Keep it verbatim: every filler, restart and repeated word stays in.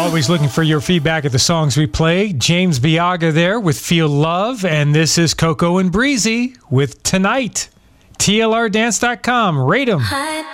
Always looking for your feedback at the songs we play. James Biaga there with Feel Love, and this is Coco and Breezy with Tonight. T L R dance dot com. Rate 'em.